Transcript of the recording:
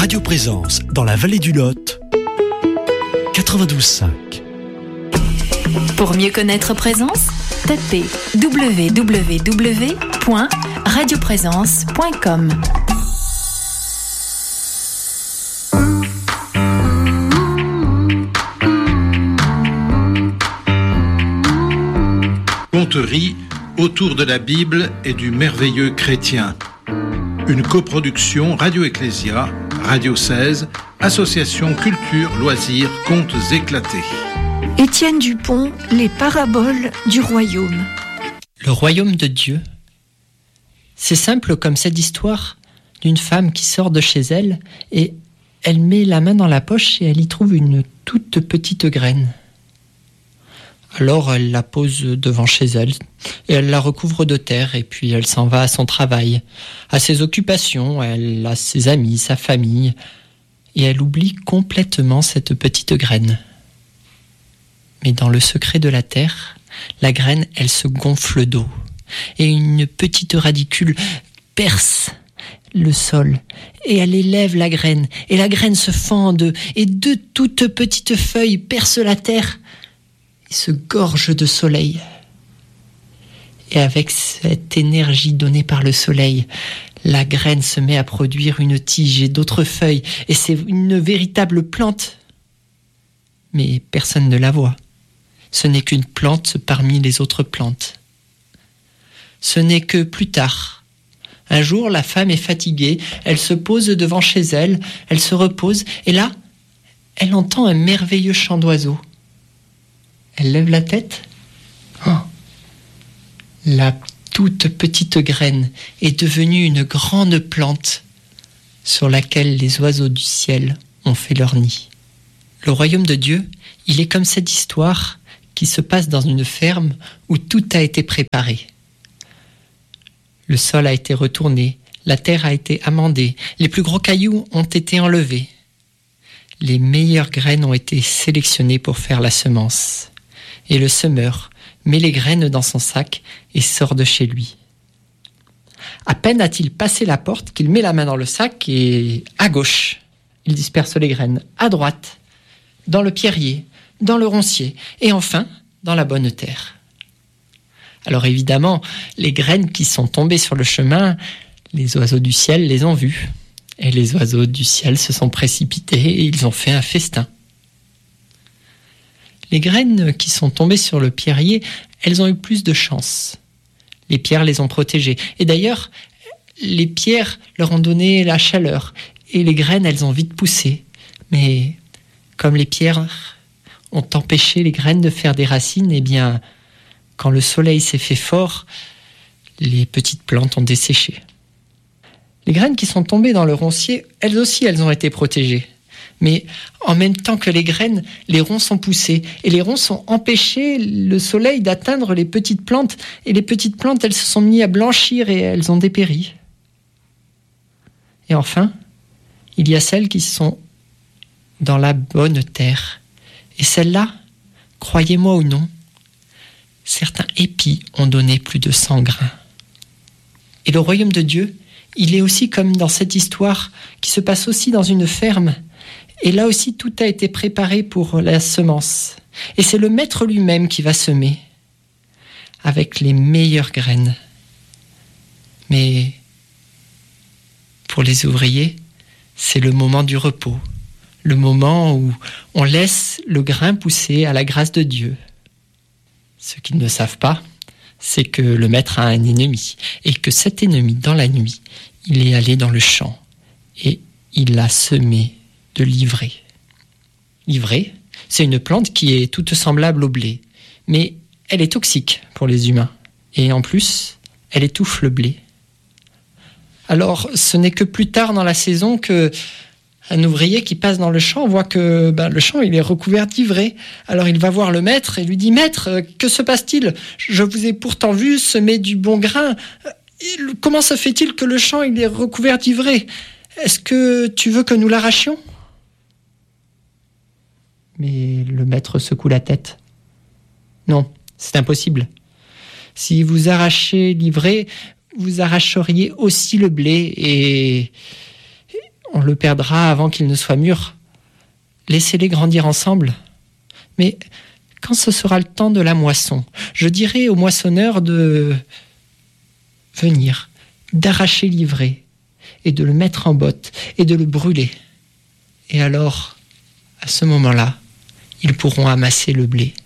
Radio Présence dans la vallée du Lot, 92.5. Pour mieux connaître Présence, tapez www.radioprésence.com. Conterie autour de la Bible et du merveilleux chrétien. Une coproduction Radio Ecclésia, Radio 16, Association Culture, Loisirs, Contes éclatés. Étienne Dupont, Les paraboles du royaume. Le royaume de Dieu. C'est simple comme cette histoire d'une femme qui sort de chez elle et elle met la main dans la poche et elle y trouve une toute petite graine. Alors elle la pose devant chez elle et elle la recouvre de terre et puis elle s'en va à son travail, à ses occupations, elle a ses amis, sa famille et elle oublie complètement cette petite graine. Mais dans le secret de la terre, la graine, elle se gonfle d'eau et une petite radicule perce le sol et elle élève la graine et la graine se fend en deux et deux toutes petites feuilles percent la terre se gorge de soleil. Et avec cette énergie donnée par le soleil, la graine se met à produire une tige et d'autres feuilles, et c'est une véritable plante. Mais personne ne la voit. Ce n'est qu'une plante parmi les autres plantes. Ce n'est que plus tard. Un jour, la femme est fatiguée, elle se pose devant chez elle, elle se repose, et là, elle entend un merveilleux chant d'oiseaux. Elle lève la tête. Oh, la toute petite graine est devenue une grande plante sur laquelle les oiseaux du ciel ont fait leur nid. Le royaume de Dieu, il est comme cette histoire qui se passe dans une ferme où tout a été préparé. Le sol a été retourné, la terre a été amendée, les plus gros cailloux ont été enlevés. Les meilleures graines ont été sélectionnées pour faire la semence. Et le semeur met les graines dans son sac et sort de chez lui. À peine a-t-il passé la porte qu'il met la main dans le sac et à gauche, il disperse les graines, à droite, dans le pierrier, dans le roncier et enfin dans la bonne terre. Alors évidemment, les graines qui sont tombées sur le chemin, les oiseaux du ciel les ont vues. Et les oiseaux du ciel se sont précipités et ils ont fait un festin. Les graines qui sont tombées sur le pierrier, elles ont eu plus de chance. Les pierres les ont protégées. Et d'ailleurs, les pierres leur ont donné la chaleur. Et les graines, elles ont vite poussé. Mais comme les pierres ont empêché les graines de faire des racines, eh bien, quand le soleil s'est fait fort, les petites plantes ont desséché. Les graines qui sont tombées dans le roncier, elles aussi, elles ont été protégées. Mais en même temps que les graines, les ronces ont poussé. Et les ronces ont empêché le soleil d'atteindre les petites plantes. Et les petites plantes, elles se sont mises à blanchir et elles ont dépéri. Et enfin, il y a celles qui sont dans la bonne terre. Et celles-là, croyez-moi ou non, certains épis ont donné plus de 100 grains. Et le royaume de Dieu, il est aussi comme dans cette histoire qui se passe aussi dans une ferme. Et là aussi, tout a été préparé pour la semence. Et c'est le maître lui-même qui va semer avec les meilleures graines. Mais pour les ouvriers, c'est le moment du repos, le moment où on laisse le grain pousser à la grâce de Dieu. Ce qu'ils ne savent pas, c'est que le maître a un ennemi et que cet ennemi, dans la nuit, il est allé dans le champ et il a semé de l'ivraie. L'ivraie, c'est une plante qui est toute semblable au blé, mais elle est toxique pour les humains. Et en plus, elle étouffe le blé. Alors, ce n'est que plus tard dans la saison que un ouvrier qui passe dans le champ voit que le champ il est recouvert d'ivraie. Alors il va voir le maître et lui dit « Maître, que se passe-t-il ? Je vous ai pourtant vu semer du bon grain. Comment se fait-il que le champ il est recouvert d'ivraie ? Est-ce que tu veux que nous l'arrachions ?» Mais le maître secoue la tête. « Non, c'est impossible. Si vous arrachez l'ivraie, vous arracheriez aussi le blé et on le perdra avant qu'il ne soit mûr. Laissez-les grandir ensemble. Mais quand ce sera le temps de la moisson, je dirai au moissonneur de venir, d'arracher l'ivraie et de le mettre en botte et de le brûler. Et alors, à ce moment-là, ils pourront amasser le blé.